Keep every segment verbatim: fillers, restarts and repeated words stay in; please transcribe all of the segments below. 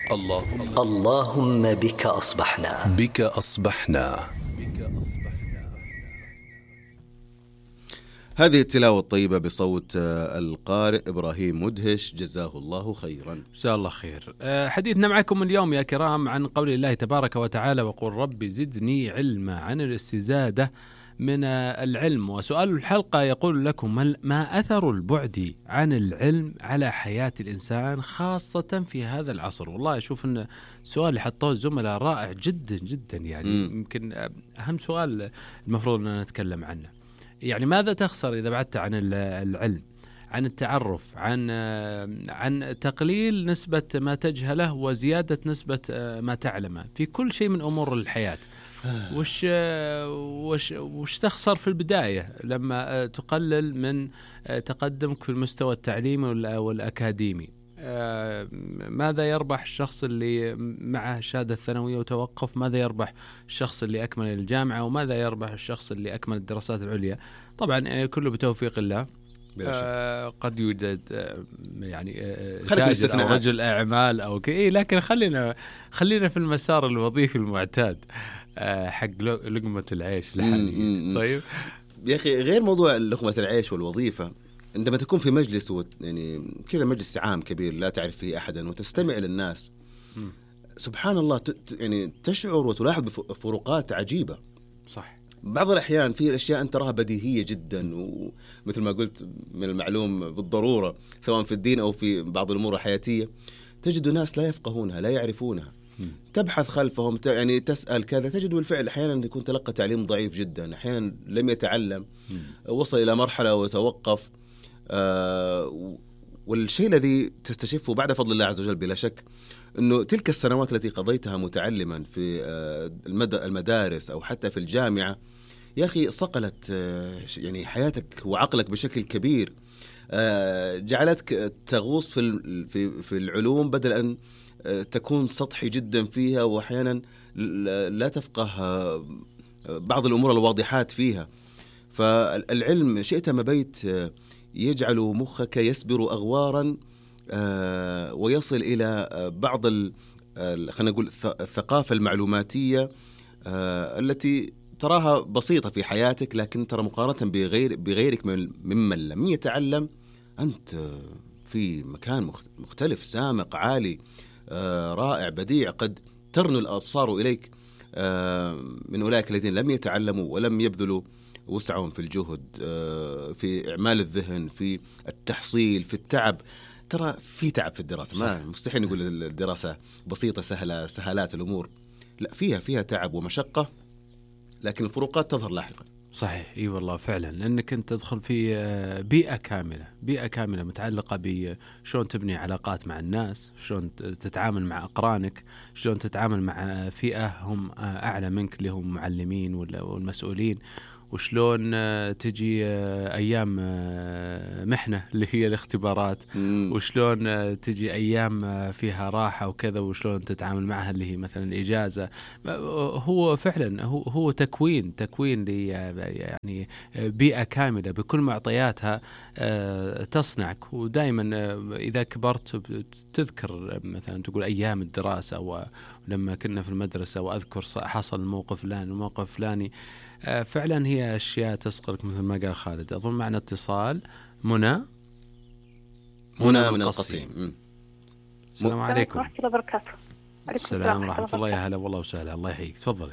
اللهم اللهم بك أصبحنا بك أصبحنا. هذه التلاوة الطيبة بصوت القارئ إبراهيم مدهش، جزاه الله خيرا. جزاه الله خير. حديثنا معكم اليوم يا كرام عن قول الله تبارك وتعالى: وقل رب زدني علما، عن الاستزادة من العلم. وسؤال الحلقة يقول لكم: ما أثر البعد عن العلم على حياة الإنسان خاصة في هذا العصر؟ والله أشوف أن السؤال اللي حطوه الزملاء رائع جدا جدا، يعني يمكن أهم سؤال المفروض أن نتكلم عنه. يعني ماذا تخسر إذا بعدت عن العلم، عن التعرف، عن عن تقليل نسبة ما تجهله وزيادة نسبة ما تعلمه في كل شيء من أمور الحياة؟ وش وش وش تخسر في البداية لما تقلل من تقدمك في المستوى التعليمي والأكاديمي؟ ماذا يربح الشخص اللي معه الشهادة الثانوية وتوقف؟ ماذا يربح الشخص اللي أكمل الجامعة؟ وماذا يربح الشخص اللي أكمل الدراسات العليا؟ طبعا كله بتوفيق الله. آه قد يوجد آه يعني آه تاجر أو رجل أعمال أو كي، لكن خلينا خلينا في المسار الوظيفي المعتاد آه حق لقمة العيش لحالي. طيب يا أخي، غير موضوع لقمة العيش والوظيفة، عندما تكون في مجلس يعني كذا مجلس عام كبير لا تعرف فيه أحدا وتستمع للناس، م. سبحان الله يعني تشعر وتلاحظ بفروقات عجيبة. صح. بعض الأحيان في أشياء أنت تراها بديهية جدا، ومثل ما قلت من المعلوم بالضرورة سواء في الدين أو في بعض الأمور الحياتية، تجد ناس لا يفقهونها لا يعرفونها. م. تبحث خلفهم يعني تسأل كذا، تجد بالفعل أحيانا يكون تلقى تعليم ضعيف جدا، أحيانا لم يتعلم، م. وصل إلى مرحلة وتوقف. آه والشيء الذي تستشفه بعد فضل الله عز وجل بلا شك أنه تلك السنوات التي قضيتها متعلما في آه المدارس أو حتى في الجامعة، يا أخي صقلت آه يعني حياتك وعقلك بشكل كبير، آه جعلتك تغوص في في في العلوم بدل أن آه تكون سطحي جدا فيها، وأحيانا لا تفقه آه بعض الأمور الواضحات فيها. فالعلم شئت ما بيت آه يجعل مخك يسبر أغوارا آه ويصل إلى آه بعض خلينا نقول الثقافة المعلوماتية آه التي تراها بسيطة في حياتك، لكن ترى مقارنة بغير بغيرك ممن لم يتعلم أنت في مكان مختلف سامق عالي آه رائع بديع، قد ترنو الأبصار إليك آه من أولئك الذين لم يتعلموا ولم يبذلوا وسعهم في الجهد في إعمال الذهن في التحصيل في التعب. ترى في تعب في الدراسة، ما مستحيل نقول الدراسة بسيطة سهلة سهلات الأمور، لا فيها فيها تعب ومشقة، لكن الفروقات تظهر لاحقا. صحيح، اي والله فعلا، لانك انت تدخل في بيئة كاملة بيئة كاملة متعلقة بشلون تبني علاقات مع الناس، شلون تتعامل مع أقرانك، شلون تتعامل مع فئة هم أعلى منك اللي هم معلمين والمسؤولين، وشلون تجي أيام محنة اللي هي الاختبارات، مم. وشلون تجي أيام فيها راحة وكذا، وشلون تتعامل معها اللي هي مثلا إجازة. هو فعلا هو هو تكوين تكوين لي يعني بيئة كاملة بكل معطياتها تصنعك. ودائما إذا كبرت تذكر مثلا تقول أيام الدراسة ولما كنا في المدرسة، وأذكر حصل موقف فلان وموقف فلاني. فعلا هي أشياء تسقلك مثل ما قال خالد. أظن معنا اتصال. منى منى من القصيم. السلام عليكم ورحمة الله وبركاته. السلام ورحمة الله، يا هلا والله وسهلا. الله يحييك، تفضلي.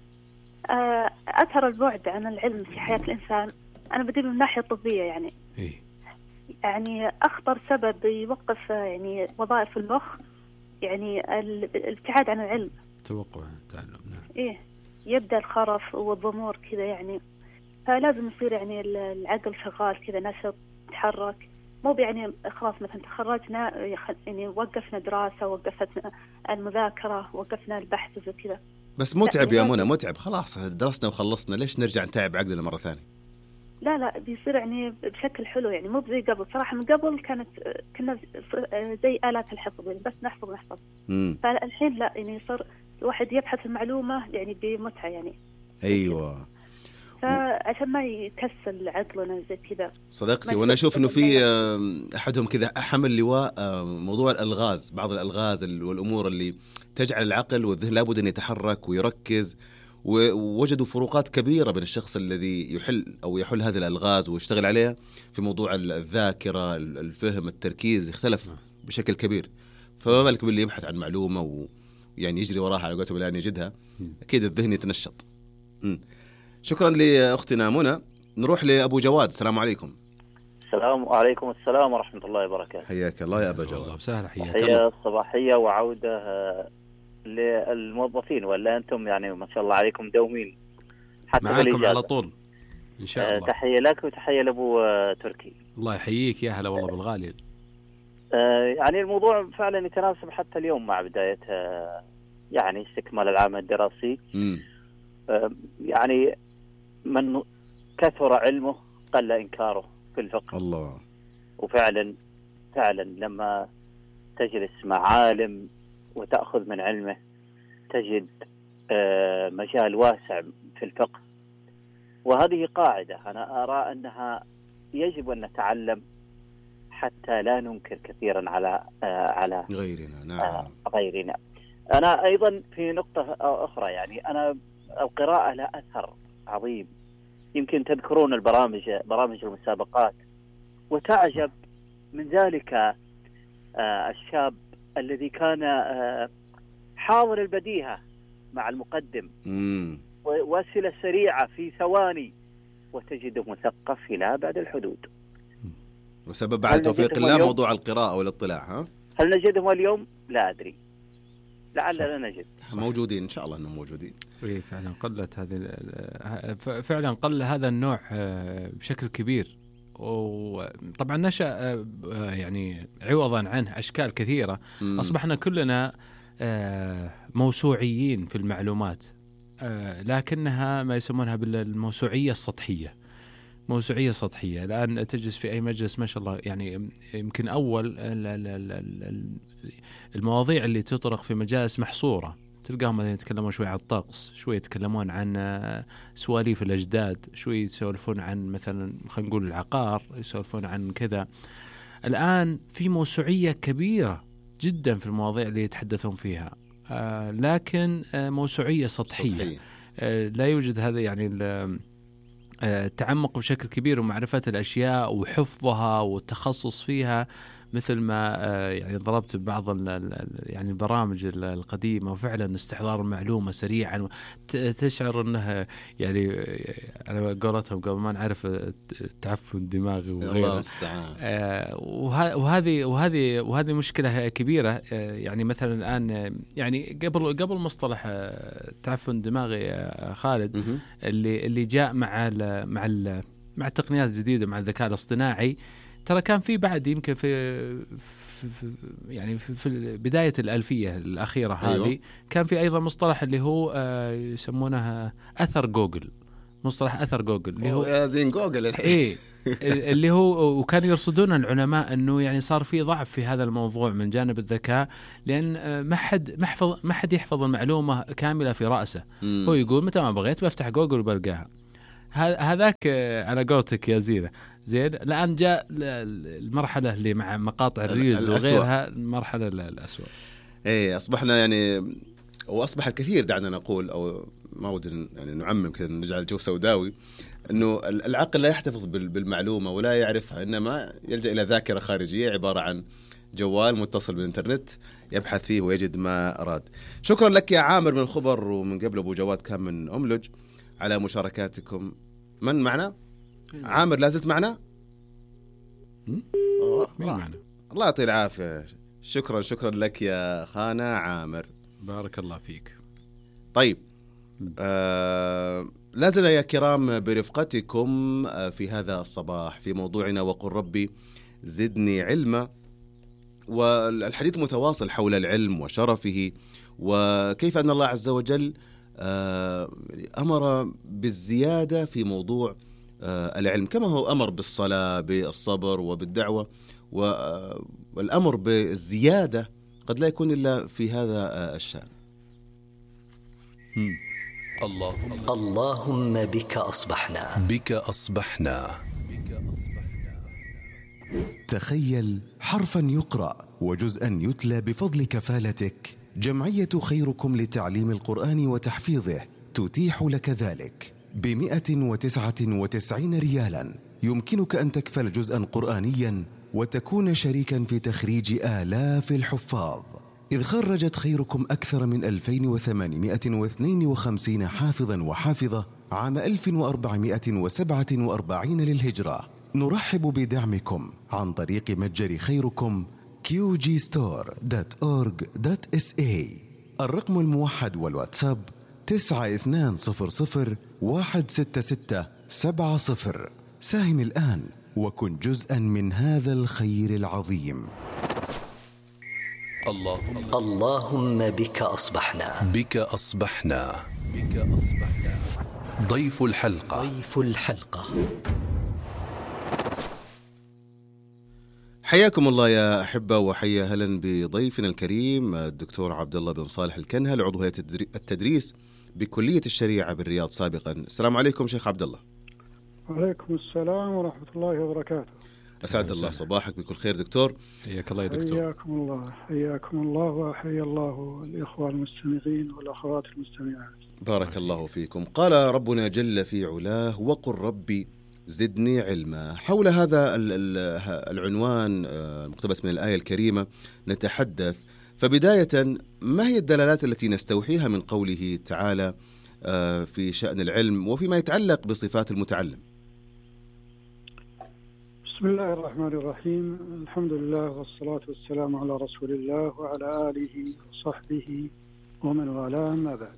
أثر البعد عن العلم في حياة الإنسان، أنا بدي من الناحية الطبية يعني إيه؟ يعني أخطر سبب يوقف يعني وظائف المخ يعني الابتعاد عن العلم، توقع التعلم. نعم. إيه، يبدأ الخرف والضمور كذا يعني، فلازم يصير يعني العقل شغال كذا، نشط يتحرك، مو يعني خلاص مثلا تخرجنا يعني وقفنا دراسة، وقفتنا المذاكرة، وقفنا البحث وزي كذا. بس متعب يا منى، متعب، خلاص درسنا وخلصنا، ليش نرجع نتعب عقلنا مرة ثانية؟ لا لا بيصير يعني بشكل حلو، يعني مو زي قبل صراحة. من قبل كانت كنا زي آلات الحفظ يعني بس نحفظ نحفظ مم. فالحين لا، يعني صار الواحد يبحث المعلومة يعني بمتعة يعني. أيوة. فعشان ما يكسل عقلنا زي كذا. صدقتي، وانا اشوف انه في احدهم كذا حمل لواء موضوع الالغاز، بعض الالغاز والامور اللي تجعل العقل والذهن لابد ان يتحرك ويركز، ووجدوا فروقات كبيره بين الشخص الذي يحل او يحل هذه الالغاز ويشتغل عليها في موضوع الذاكره، الفهم، التركيز، يختلف بشكل كبير. فما بالك باللي يبحث عن معلومه ويعني يجري وراها على قولتهم الان يجدها، اكيد الذهن يتنشط. م. شكرا لاختنا منى. نروح لابو جواد. السلام عليكم. السلام عليكم. السلام ورحمه الله وبركاته. حياك الله يا ابا جواد. الله وسهلا. حياك الله. تحيه صباحيه وعوده للموظفين، ولا انتم يعني ما شاء الله عليكم دومين حتى معاكم على طول ان شاء الله. تحيه لك وتحيه لابو تركي. الله يحييك. يا هلا والله بالغالي. يعني الموضوع فعلا يتناسب حتى اليوم مع بدايه يعني استكمال العام الدراسي. م. يعني من كثر علمه قل إنكاره في الفقه. الله. وفعلا فعلا لما تجلس مع عالم وتأخذ من علمه تجد مجال واسع في الفقه. وهذه قاعدة أنا أرى أنها يجب أن نتعلم حتى لا ننكر كثيرا على على غيرنا. نعم. غيرنا. أنا أيضا في نقطة أخرى، يعني أنا القراءة لها أثر عظيم. يمكن تذكرون البرامج برامج المسابقات، وتعجب من ذلك الشاب الذي كان حاضر البديهة مع المقدم وأسئلة سريعة في ثواني، وتجده مثقف إلى أبعد الحدود. وسبب بعد توفيق الله موضوع القراءة والاطلاع. ها؟ هل نجدهم اليوم؟ لا أدري، لعلنا نجد. موجودين إن شاء الله أنهم موجودين. إيه فعلا قلت هذه فعلا قل هذا النوع بشكل كبير، وطبعا نشأ يعني عوضا عنه أشكال كثيرة. م. أصبحنا كلنا موسوعيين في المعلومات، لكنها ما يسمونها بالموسوعية السطحية. موسوعية سطحية. الآن تجلس في أي مجلس ما شاء الله، يعني يمكن أول المواضيع اللي تطرق في مجالس محصورة تلقاهم مثلا يتكلمون شوي عن الطقس، شوي يتكلمون عن سواليف الأجداد، شوي يسولفون عن مثلا خلينا نقول العقار، يسولفون عن كذا. الآن في موسوعية كبيرة جدا في المواضيع اللي يتحدثون فيها، آه لكن آه موسوعية سطحية. آه لا يوجد هذا يعني التعمق بشكل كبير ومعرفة الأشياء وحفظها والتخصص فيها، مثل ما يعني ضربت بعض يعني البرامج القديمة، وفعلا استحضار المعلومة سريعا تشعر أنها يعني على قولتهم قبل ما نعرف التعفن الدماغي وغيره. وهذه وهذه وهذه مشكلة كبيرة. يعني مثلا الآن يعني قبل قبل مصطلح التعفن الدماغي خالد اللي اللي جاء مع ال مع ال مع التقنيات الجديدة مع الذكاء الاصطناعي، ترى كان في بعد يمكن في, في, في يعني في, في بداية الألفية الأخيرة هذه. أيوة. كان في أيضا مصطلح اللي هو آه يسمونه أثر جوجل، مصطلح أثر جوجل اللي هو يا زين جوجل الحين. إيه اللي هو وكان يرصدون العلماء أنه يعني صار في ضعف في هذا الموضوع من جانب الذكاء، لأن ما حد ما حفظ ما حد يحفظ المعلومة كاملة في رأسه. مم. هو يقول متى ما بغيت بفتح جوجل وبلقاها. هذاك على قولتك يا زينة. زين. الآن جاء المرحلة اللي مع مقاطع الريلز وغيرها، المرحلة الأسوأ. إيه أصبحنا يعني، وأصبح الكثير دعنا نقول، أو ما ودنا يعني نعمم كذا نجعل الجو سوداوي، إنه العقل لا يحتفظ بالمعلومة ولا يعرفها، إنما يلجأ إلى ذاكرة خارجية عبارة عن جوال متصل بالإنترنت يبحث فيه ويجد ما أراد. شكرا لك يا عامر من الخبر، ومن قبل أبو جواد كان من أملج، على مشاركاتكم. من معنا؟ عامر لازلت معنا؟ مين معنا؟ الله يعطيه العافية. شكرا شكرا لك يا خانا عامر، بارك الله فيك. طيب آه لازلنا يا كرام برفقتكم في هذا الصباح في موضوعنا وقل ربي زدني علما، والحديث متواصل حول العلم وشرفه، وكيف أن الله عز وجل أمر بالزيادة في موضوع العلم، كما هو أمر بالصلاة بالصبر وبالدعوة، والأمر بالزيادة قد لا يكون إلا في هذا الشأن. اللهم, اللهم بك أصبحنا بك أصبحنا تخيل حرفا يقرأ وجزءا يتلى بفضل كفالتك. جمعية خيركم لتعليم القرآن وتحفيظه تتيح لك ذلك بمئة وتسعة وتسعين ريالا. يمكنك أن تكفل جزءا قرآنيا وتكون شريكا في تخريج آلاف الحفاظ، إذ خرجت خيركم أكثر من ألفين وثمانمئة واثنين وخمسين حافظا وحافظة عام ألف وأربعمئة وسبعة وأربعين للهجرة. نرحب بدعمكم عن طريق متجر خيركم كيو جي ستور دوت أورج دوت إس إيه. الرقم الموحد والواتساب تسعة اثنان صفر صفر واحد ستة ستة سبعة صفر. ساهم الآن وكن جزءا من هذا الخير العظيم. اللهم, اللهم بك أصبحنا بك أصبحنا بك أصبحنا ضيف الحلقة ضيف الحلقة حياكم الله يا أحبة، وحيا هلا بضيفنا الكريم الدكتور عبد الله بن صالح الكنهل، عضو هيئة التدريس بكلية الشريعة بالرياض سابقا. السلام عليكم شيخ عبد الله. وعليكم السلام ورحمة الله وبركاته. أسعد الله صباحك بكل خير دكتور. حياك الله يا دكتور. حياكم الله حياكم الله وحيا الله الإخوة المستمعين والأخوات المستمعات. بارك الله فيكم. قال ربنا جل في علاه: وقل ربي زدني علما. حول هذا العنوان المقتبس من الآية الكريمة نتحدث. فبداية، ما هي الدلالات التي نستوحيها من قوله تعالى في شأن العلم وفيما يتعلق بصفات المتعلم؟ بسم الله الرحمن الرحيم. الحمد لله والصلاة والسلام على رسول الله وعلى آله وصحبه ومن والاه، ما بعد.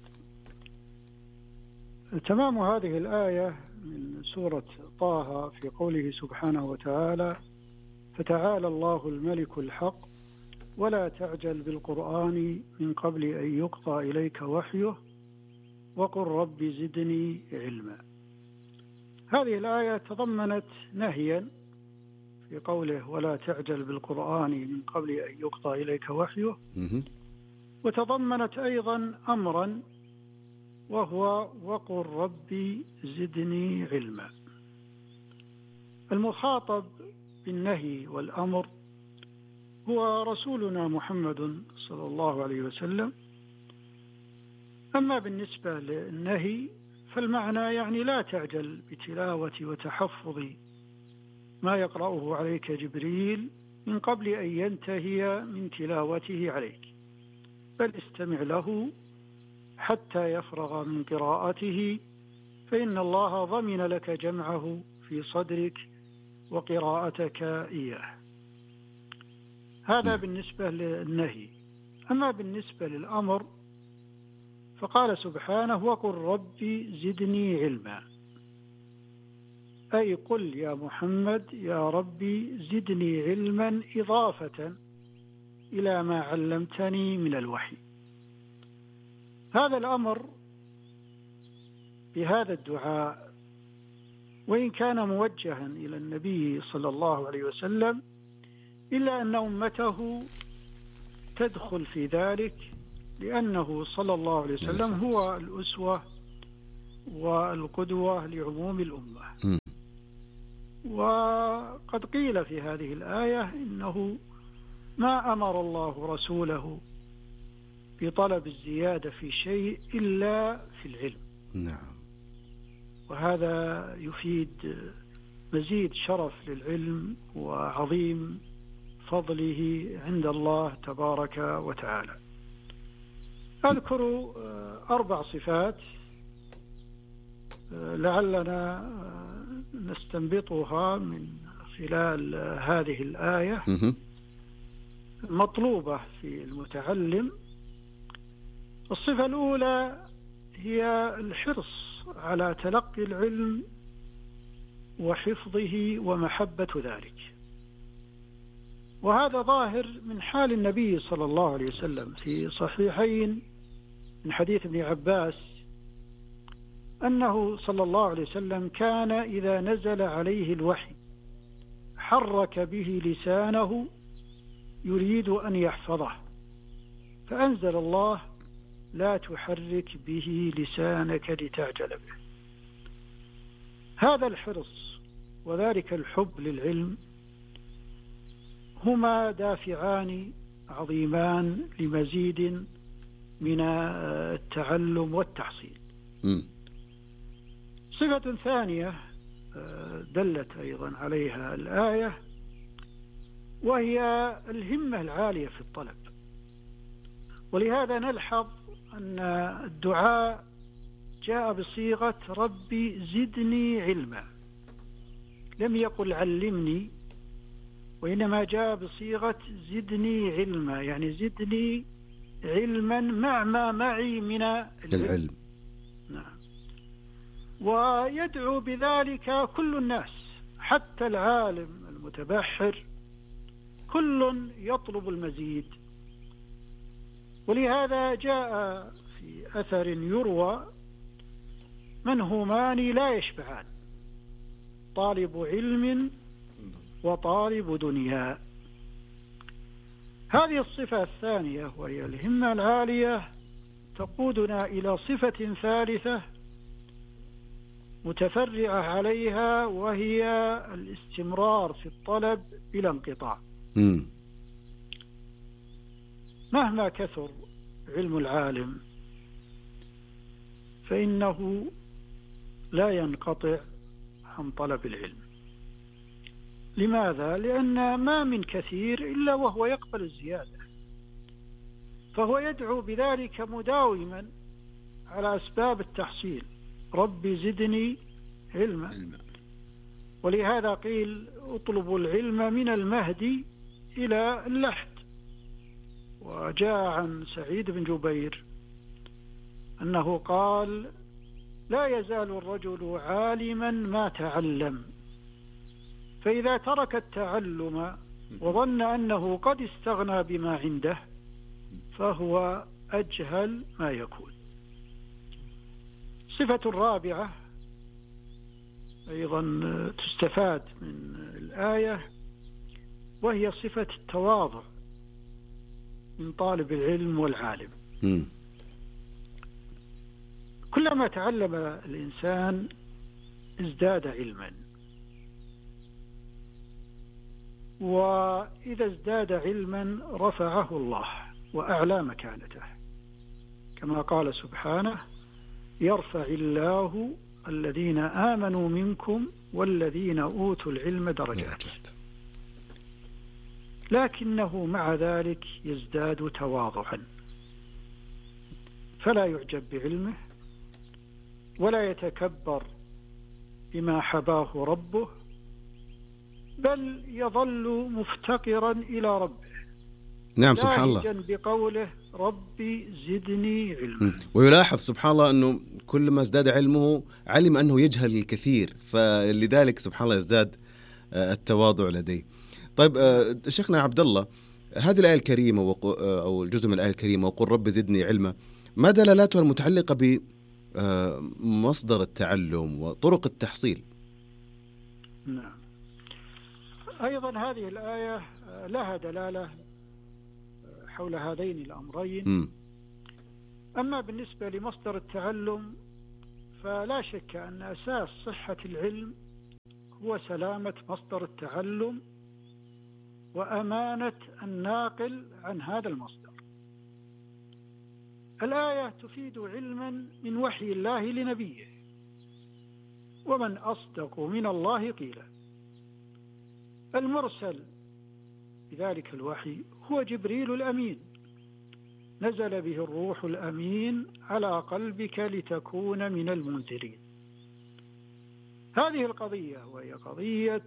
تمام هذه الآية من سورة طه في قوله سبحانه وتعالى: فتعالى الله الملك الحق ولا تعجل بالقرآن من قبل أن يقضى إليك وحيه وقل رب زدني علما. هذه الآية تضمنت نهيا في قوله ولا تعجل بالقرآن من قبل أن يقضى إليك وحيه، وتضمنت أيضا أمرا وهو وقل ربي زدني علما. المخاطب بالنهي والأمر هو رسولنا محمد صلى الله عليه وسلم. أما بالنسبة للنهي فالمعنى يعني لا تعجل بتلاوة وتحفظ ما يقرأه عليك جبريل من قبل أن ينتهي من تلاوته عليك، بل استمع له حتى يفرغ من قراءته، فإن الله ضمن لك جمعه في صدرك وقراءتك إياه. هذا بالنسبة للنهي. أما بالنسبة للأمر فقال سبحانه وقل ربي زدني علما، أي قل يا محمد يا ربي زدني علما إضافة إلى ما علمتني من الوحي. هذا الأمر بهذا الدعاء وإن كان موجها إلى النبي صلى الله عليه وسلم، إلا أن أمته تدخل في ذلك، لأنه صلى الله عليه وسلم هو الأسوة والقدوة لعموم الأمة. وقد قيل في هذه الآية إنه ما أمر الله رسوله بطلب الزيادة في شيء إلا في العلم. نعم. وهذا يفيد مزيد شرف للعلم وعظيم فضله عند الله تبارك وتعالى. أذكر أربع صفات لعلنا نستنبطها من خلال هذه الآية مطلوبة في المتعلم. الصفة الأولى هي الحرص على تلقي العلم وحفظه ومحبة ذلك، وهذا ظاهر من حال النبي صلى الله عليه وسلم في صحيحين من حديث ابن عباس أنه صلى الله عليه وسلم كان إذا نزل عليه الوحي حرك به لسانه يريد أن يحفظه، فأنزل الله لا تحرك به لسانك لتعجل به. هذا الحرص وذلك الحب للعلم هما دافعان عظيمان لمزيد من التعلم والتحصيل. م. صفة ثانية دلت أيضا عليها الآية وهي الهمة العالية في الطلب. ولهذا نلحظ أن الدعاء جاء بصيغة ربي زدني علما، لم يقل علمني، وإنما جاء بصيغة زدني علما، يعني زدني علما مع ما معي من العلم, العلم. نعم. ويدعو بذلك كل الناس، حتى العالم المتبحر كل يطلب المزيد. ولهذا جاء في أثر يروى منهومان لا يشبعان، طالب علم وطالب دنيا. هذه الصفة الثانية وهي الهمة العالية تقودنا إلى صفة ثالثة متفرعة عليها وهي الاستمرار في الطلب بلا انقطاع. م. مهما كثر علم العالم فإنه لا ينقطع عن طلب العلم. لماذا؟ لأن ما من كثير إلا وهو يقبل الزيادة، فهو يدعو بذلك مداوما على أسباب التحصيل، ربي زدني علما. ولهذا قيل اطلبوا العلم من المهدي إلى اللحد. وجاء عن سعيد بن جبير أنه قال لا يزال الرجل عالما ما تعلم، فإذا ترك التعلم وظن أنه قد استغنى بما عنده فهو أجهل ما يكون. صفة الرابعة أيضا تستفاد من الآية وهي صفة التواضع من طالب العلم والعالم. م. كلما تعلم الإنسان ازداد علما، وإذا ازداد علما رفعه الله وأعلى مكانته، كما قال سبحانه يرفع الله الذين آمنوا منكم والذين أوتوا العلم درجات. لكنه مع ذلك يزداد تواضعا، فلا يعجب بعلمه ولا يتكبر بما حباه ربه، بل يظل مفتقرا إلى ربه. نعم سبحان الله. بقوله ربي زدني علما. ويلاحظ سبحان الله أنه كلما ازداد علمه علم أنه يجهل الكثير، فلذلك سبحان الله يزداد التواضع لديه. طيب شيخنا عبد الله، هذه الآية الكريمة أو الجزء من الآية الكريمة وقل رب زدني علما، ما دلالاتها المتعلقة بمصدر التعلم وطرق التحصيل؟ نعم، أيضا هذه الآية لها دلالة حول هذين الأمرين. م. أما بالنسبة لمصدر التعلم فلا شك أن أساس صحة العلم هو سلامة مصدر التعلم وأمانة الناقل عن هذا المصدر. الآية تفيد علما من وحي الله لنبيه، ومن أصدق من الله قيلا. المرسل بذلك الوحي هو جبريل الأمين، نزل به الروح الأمين على قلبك لتكون من المنذرين. هذه القضية وهي قضية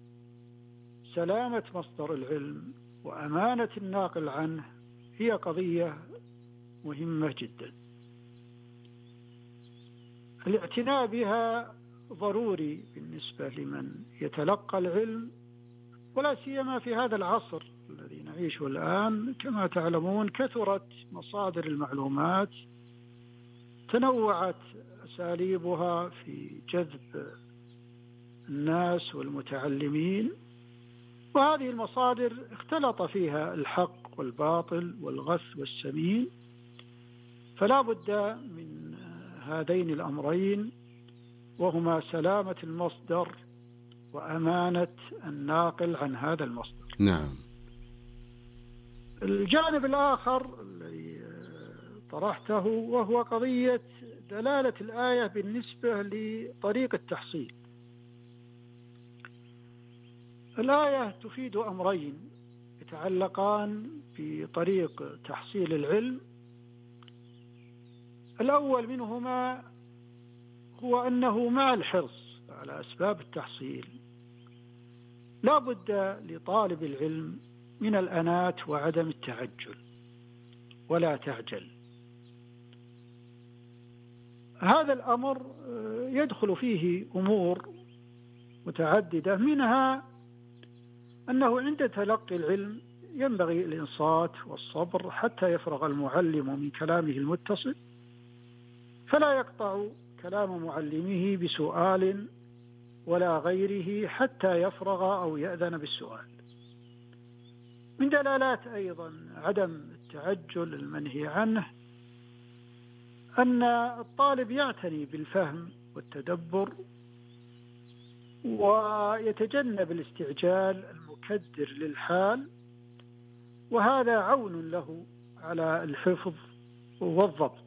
سلامة مصدر العلم وأمانة الناقل عنه هي قضية مهمة جدا. الاعتناء بها ضروري بالنسبة لمن يتلقى العلم، ولا سيما في هذا العصر الذي نعيشه الآن. كما تعلمون كثرت مصادر المعلومات، تنوعت أساليبها في جذب الناس والمتعلمين، وهذه المصادر اختلط فيها الحق والباطل والغث والسمين، فلا بد من هذين الأمرين، وهما سلامة المصدر وأمانة الناقل عن هذا المصدر. نعم. الجانب الآخر الذي طرحته وهو قضية دلالة الآية بالنسبة لطريق التحصيل. الآية تفيد أمرين يتعلقان بطريق تحصيل العلم. الأول منهما هو أنه مع الحرص على أسباب التحصيل لا بد لطالب العلم من الأنات وعدم التعجل، ولا تعجل. هذا الأمر يدخل فيه أمور متعددة، منها أنه عند تلقي العلم ينبغي الإنصات والصبر حتى يفرغ المعلم من كلامه المتصل، فلا يقطع كلام معلمه بسؤال ولا غيره حتى يفرغ أو يأذن بالسؤال. من دلالات أيضا عدم التعجل المنهي عنه أن الطالب يعتني بالفهم والتدبر ويتجنب الاستعجال المكدر للحال، وهذا عون له على الحفظ والضبط.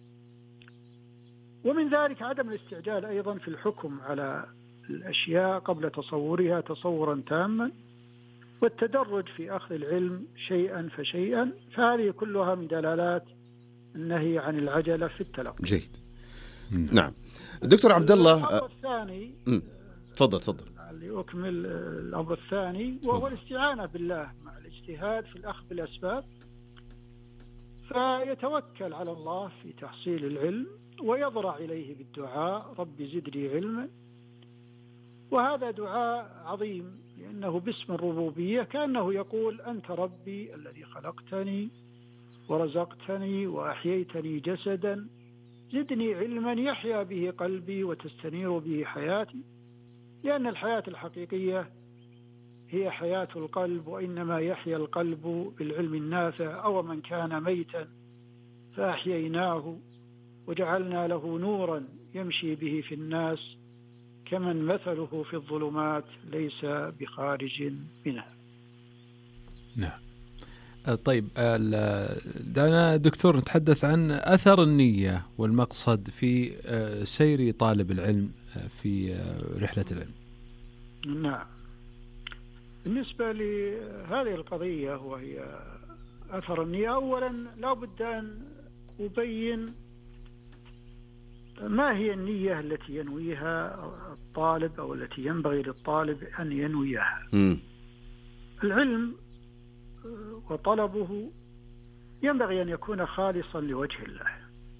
ومن ذلك عدم الاستعجال أيضا في الحكم على الأشياء قبل تصورها تصورا تاما، والتدرج في أخذ العلم شيئا فشيئا، فهذه كلها من دلالات النهي عن العجلة في التلقي. جيد. نعم. دكتور عبد الله، الأمر الثاني، تفضل تفضل. لأكمل الأمر الثاني وهو الاستعانة بالله مع الاجتهاد في الأخذ بالأسباب، فيتوكل على الله في تحصيل العلم ويضرع إليه بالدعاء رب زدني علما، وهذا دعاء عظيم لأنه باسم الربوبية كأنه يقول أنت ربي الذي خلقتني ورزقتني وأحييتني جسدا، زدني علما يحيا به قلبي وتستنير به حياتي، لأن الحياة الحقيقية هي حياة القلب، وإنما يحيا القلب بالعلم النافع. أو من كان ميتا فأحييناه وجعلنا له نورا يمشي به في الناس كمن مثله في الظلمات ليس بخارج منها. نعم. طيب، دعنا دكتور نتحدث عن أثر النية والمقصد في سير طالب العلم في رحلة العلم. نعم. بالنسبة لهذه القضية وهي أثر النية، أولا لا بد أن أبين ما هي النية التي ينويها الطالب أو التي ينبغي للطالب أن ينويها. م. العلم وطلبه ينبغي أن يكون خالصا لوجه الله،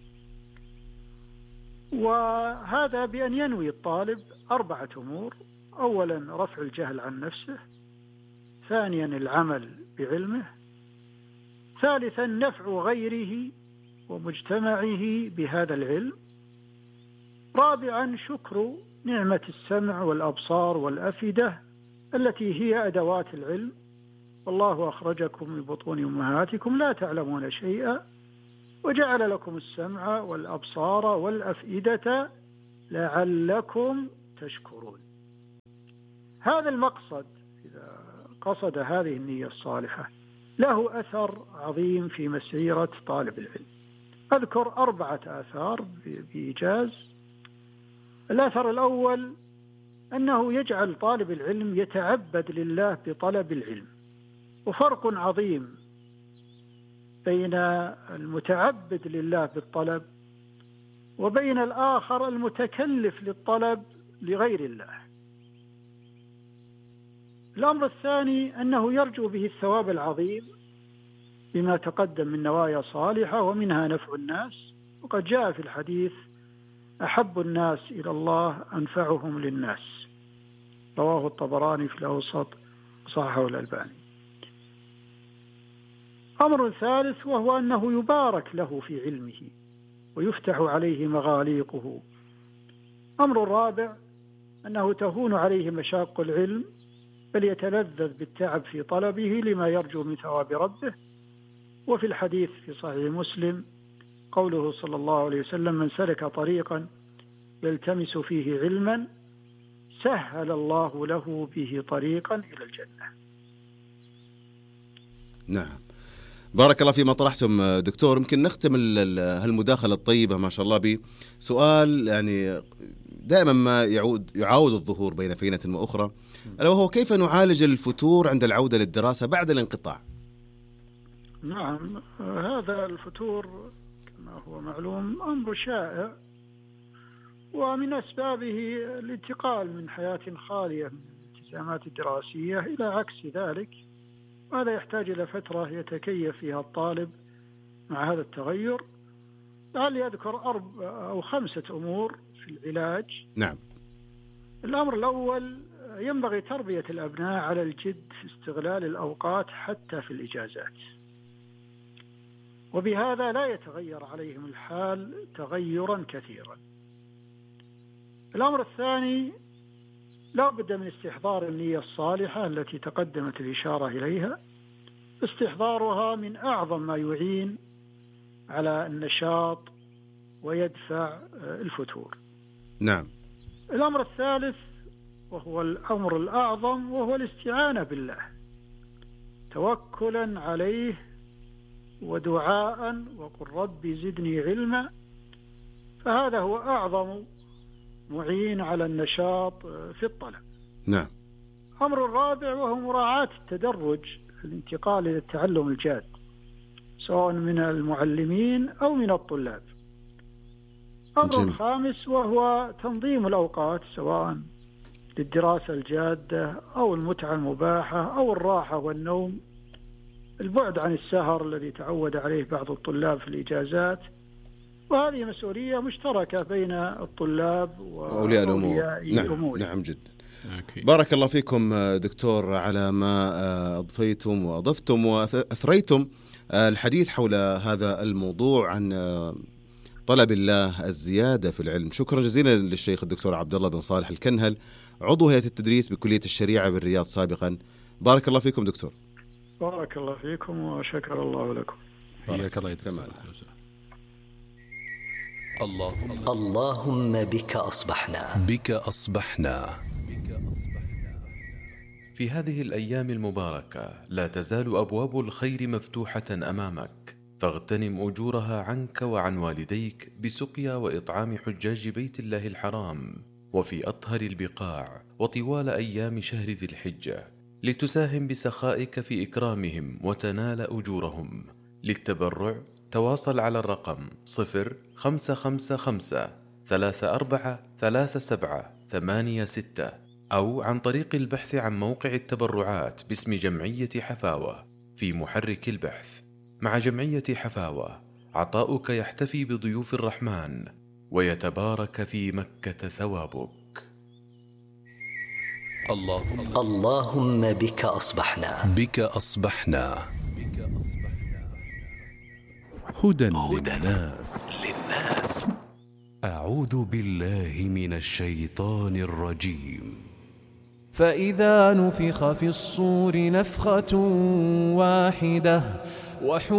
وهذا بأن ينوي الطالب أربعة أمور: أولا رفع الجهل عن نفسه، ثانيا العمل بعلمه، ثالثا نفع غيره ومجتمعه بهذا العلم، رابعا شكر نعمة السمع والأبصار والأفئدة التي هي أدوات العلم، والله أخرجكم من بطون أمهاتكم لا تعلمون شيئا وجعل لكم السمع والأبصار والأفئدة لعلكم تشكرون. هذا المقصد إذا قصد هذه النية الصالحة له أثر عظيم في مسيرة طالب العلم. أذكر أربعة آثار بإيجاز. الأثر الأول أنه يجعل طالب العلم يتعبد لله بطلب العلم، وفرق عظيم بين المتعبد لله بالطلب وبين الآخر المتكلف للطلب لغير الله. الأمر الثاني أنه يرجو به الثواب العظيم بما تقدم من نوايا صالحة ومنها نفع الناس، وقد جاء في الحديث أحب الناس إلى الله أنفعهم للناس، رواه الطبراني في الأوسط وصححه الألباني. أمر ثالث وهو أنه يبارك له في علمه ويفتح عليه مغاليقه. أمر رابع أنه تهون عليه مشاق العلم بل يتلذذ بالتعب في طلبه لما يرجو من ثواب ربه. وفي الحديث في صحيح مسلم قوله صلى الله عليه وسلم: من سلك طريقا يلتمس فيه علما سهل الله له به طريقا إلى الجنة. نعم، بارك الله فيما طرحتم دكتور. يمكن نختم هالمداخلة الطيبة ما شاء الله بسؤال يعني دائما ما يعود يعاود الظهور بين فينة وأخرى، ألا وهو كيف نعالج الفتور عند العودة للدراسة بعد الانقطاع؟ نعم، هذا الفتور كما هو معلوم أمر شائع، ومن أسبابه الانتقال من حياة خالية من الالتزامات الدراسية إلى عكس ذلك، وهذا يحتاج إلى فترة يتكيف فيها الطالب مع هذا التغير. لعلي أذكر أربع أو خمسة أمور في العلاج. نعم. الأمر الأول: ينبغي تربية الأبناء على الجد في استغلال الأوقات حتى في الإجازات، وبهذا لا يتغير عليهم الحال تغيرا كثيرا. الأمر الثاني: لا بد من استحضار النية الصالحة التي تقدمت الإشارة إليها. استحضارها من أعظم ما يعين على النشاط ويدفع الفتور. نعم. الأمر الثالث وهو الأمر الأعظم، وهو الاستعانة بالله توكلا عليه ودعاء وقل رب زدني علما، فهذا هو أعظم معين على النشاط في الطلب. نعم. الأمر الرابع وهو مراعاة التدرج في الانتقال إلى التعلم الجاد، سواء من المعلمين أو من الطلاب. الأمر الخامس وهو تنظيم الأوقات، سواء للدراسة الجادة أو المتعة المباحة أو الراحة والنوم، البعد عن السهر الذي تعود عليه بعض الطلاب في الإجازات، وهذه مسؤولية مشتركة بين الطلاب وأولياء الأمور. نعم. نعم جدا. أوكي. بارك الله فيكم دكتور على ما أضفيتم وأضفتم وأثريتم الحديث حول هذا الموضوع عن طلب الله الزيادة في العلم. شكرا جزيلا للشيخ الدكتور عبد الله بن صالح الكنهل، عضو هيئة التدريس بكلية الشريعة بالرياض سابقا. بارك الله فيكم دكتور. بارك الله فيكم وشكر الله لكم. حياك الله يتكلم. اللهم اللهم بك أصبحنا بك أصبحنا. في هذه الأيام المباركة لا تزال أبواب الخير مفتوحة أمامك، فاغتنم أجورها عنك وعن والديك بسقيا وإطعام حجاج بيت الله الحرام وفي أطهر البقاع وطوال أيام شهر ذي الحجة، لتساهم بسخائك في إكرامهم وتنال أجورهم. للتبرع تواصل على الرقم صفر خمسة خمسة خمسة ثلاثة أربعة ثلاثة سبعة ثمانية ستة، أو عن طريق البحث عن موقع التبرعات باسم جمعية حفاوة في محرك البحث. مع جمعية حفاوة عطاؤك يحتفي بضيوف الرحمن ويتبارك في مكة ثوابك. اللهم اللهم بك أصبحنا بك أصبحنا هدى للناس. أعوذ بالله من الشيطان الرجيم. فإذا نفخ في الصور نفخة واحدة